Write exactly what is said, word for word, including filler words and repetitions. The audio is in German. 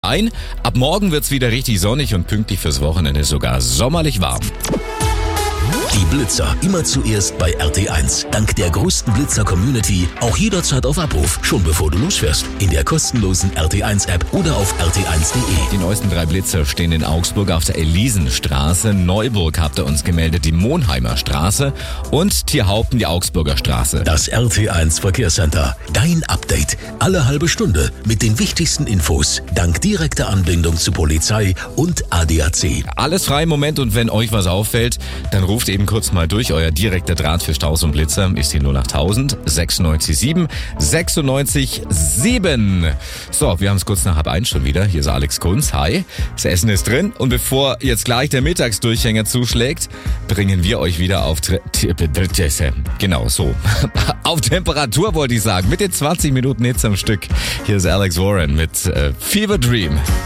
ein. Ab morgen wird's wieder richtig sonnig und pünktlich fürs Wochenende sogar sommerlich warm. Die Blitzer immer zuerst bei R T eins. Dank der größten Blitzer-Community auch jederzeit auf Abruf, schon bevor du losfährst. In der kostenlosen R T eins App oder auf r t eins punkt de. Die neuesten drei Blitzer stehen in Augsburg auf der Elisenstraße, Neuburg habt ihr uns gemeldet, die Monheimer Straße und Tierhaupten die Augsburger Straße. Das R T eins Verkehrscenter. Dein Update. Alle halbe Stunde mit den wichtigsten Infos. Dank direkter Anbindung zu Polizei und A D A C. Alles frei im Moment und wenn euch was auffällt, dann ruft eben kurz mal durch. Euer direkter Draht für Staus und Blitzer ist die null achttausend sechsundneunzig sieben sechsundneunzig sieben. So, wir haben es kurz nach halb eins schon wieder. Hier ist Alex Kunz. Hi. Das Essen ist drin und bevor jetzt gleich der Mittagsdurchhänger zuschlägt, bringen wir euch wieder auf Tre- genau so. Auf Temperatur wollte ich sagen. Mit den zwanzig Minuten Hits am Stück. Hier ist Alex Warren mit äh, Fever Dream.